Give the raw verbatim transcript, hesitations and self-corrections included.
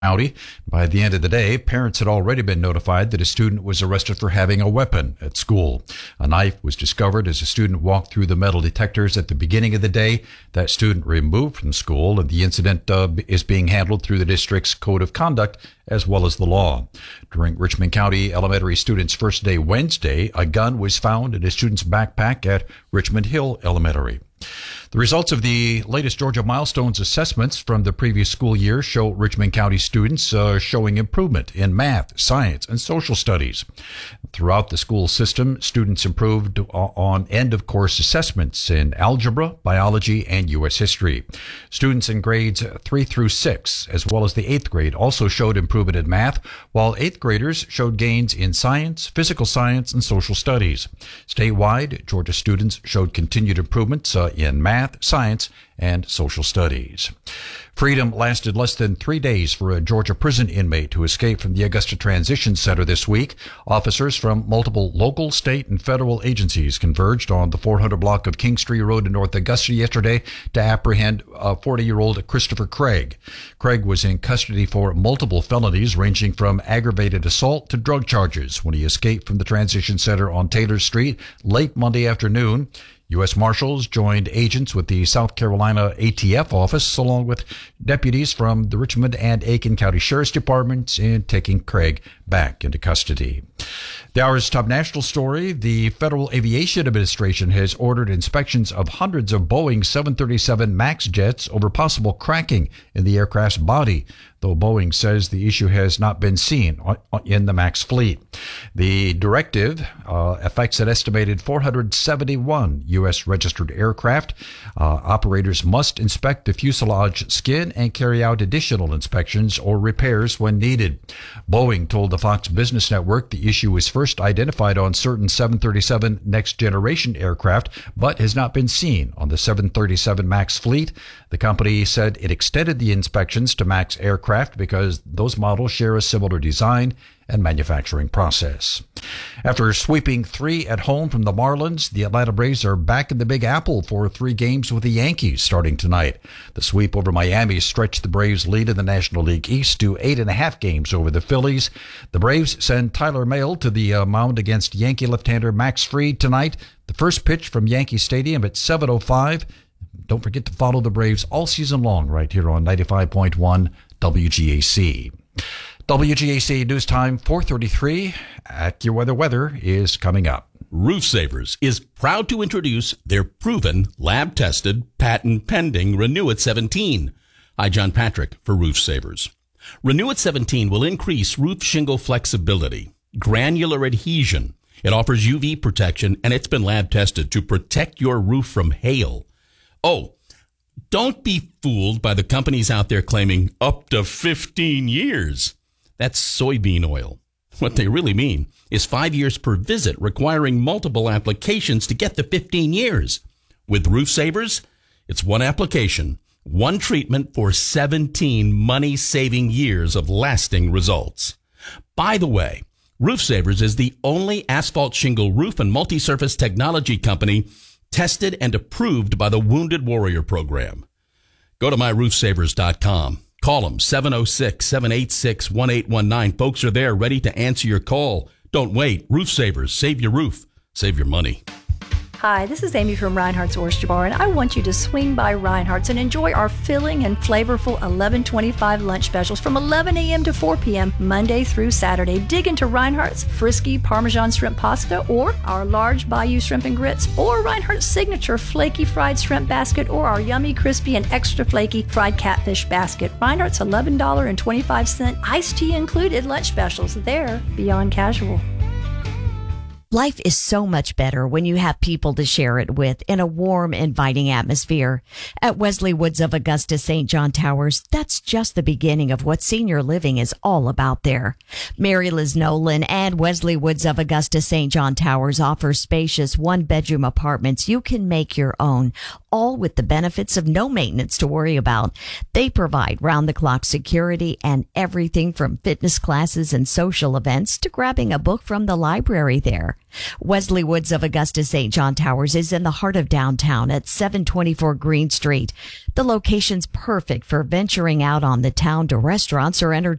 County. By the end of the day, parents had already been notified that a student was arrested for having a weapon at school. A knife was discovered as a student walked through the metal detectors at the beginning of the day. That student removed from school, and the incident uh, is being handled through the district's code of conduct as well as the law. During Richmond County Elementary students' first day Wednesday, a gun was found in a student's backpack at Richmond Hill Elementary. The results of the latest Georgia Milestones assessments from the previous school year show Richmond County students uh, showing improvement in math, science, and social studies. Throughout the school system, students improved on end-of-course assessments in algebra, biology, and U S history. Students in grades three through six, as well as the eighth grade, also showed improvement in math, while eighth graders showed gains in science, physical science, and social studies. Statewide, Georgia students showed continued improvements uh, in math, science, and social studies. Freedom lasted less than three days for a Georgia prison inmate who escaped from the Augusta Transition Center this week. Officers from multiple local, state, and federal agencies converged on the four hundred block of King Street Road in North Augusta yesterday to apprehend forty-year-old Christopher Craig. Craig was in custody for multiple felonies ranging from aggravated assault to drug charges when he escaped from the Transition Center on Taylor Street late Monday afternoon. U S Marshals joined agents with the South Carolina A T F office along with deputies from the Richmond and Aiken County Sheriff's Departments in taking Craig back into custody. The hour's top national story, the Federal Aviation Administration has ordered inspections of hundreds of Boeing seven thirty-seven MAX jets over possible cracking in the aircraft's body, though Boeing says the issue has not been seen in the MAX fleet. The directive uh, affects an estimated four hundred seventy-one U S registered aircraft. Uh, operators must inspect the fuselage skin and carry out additional inspections or repairs when needed. Boeing told the Fox Business Network the issue was first identified on certain seven thirty-seven next generation aircraft, but has not been seen on the seven thirty-seven MAX fleet. The company said it extended the inspections to MAX aircraft because those models share a similar design and manufacturing process. After sweeping three at home from the Marlins, the Atlanta Braves are back in the Big Apple for three games with the Yankees starting tonight. The sweep over Miami stretched the Braves' lead in the National League East to eight and a half games over the Phillies. The Braves send Tyler Mahle to the uh, mound against Yankee left-hander Max Fried tonight. The first pitch from Yankee Stadium at seven oh five. Don't forget to follow the Braves all season long right here on ninety-five point one W G A C. W G A C News Time four thirty-three. AccuWeather weather is coming up. Roof Savers is proud to introduce their proven, lab-tested, patent-pending Renew It seventeen. Hi, John Patrick for Roof Savers. Renew It seventeen will increase roof shingle flexibility, granular adhesion. It offers U V protection, and it's been lab-tested to protect your roof from hail. Oh, don't be fooled by the companies out there claiming up to fifteen years. That's soybean oil. What they really mean is five years per visit, requiring multiple applications to get the fifteen years. With Roof Savers, it's one application, one treatment for seventeen money-saving years of lasting results. By the way, Roof Savers is the only asphalt shingle roof and multi-surface technology company tested and approved by the Wounded Warrior Program. Go to my roof savers dot com. Call them seven oh six, seven eight six, one eight one nine. Folks are there ready to answer your call. Don't wait. Roof Savers. Save your roof. Save your money. Hi, this is Amy from Reinhardt's Oyster Bar, and I want you to swing by Reinhardt's and enjoy our filling and flavorful eleven twenty-five lunch specials from eleven a.m. to four p.m. Monday through Saturday. Dig into Reinhardt's Frisky Parmesan Shrimp Pasta, or our large Bayou Shrimp and Grits, or Reinhardt's Signature Flaky Fried Shrimp Basket, or our yummy, crispy, and extra flaky Fried Catfish Basket. Reinhardt's eleven twenty-five iced tea included lunch specials. They're beyond casual. Life is so much better when you have people to share it with in a warm, inviting atmosphere. At Wesley Woods of Augusta Saint John Towers, that's just the beginning of what senior living is all about there. Mary Liz Nolan and Wesley Woods of Augusta Saint John Towers offer spacious one-bedroom apartments you can make your own, all with the benefits of no maintenance to worry about. They provide round-the-clock security and everything from fitness classes and social events to grabbing a book from the library there. Wesley Woods of Augusta Saint John Towers is in the heart of downtown at seven twenty-four Green Street. The location's perfect for venturing out on the town to restaurants or entertainment.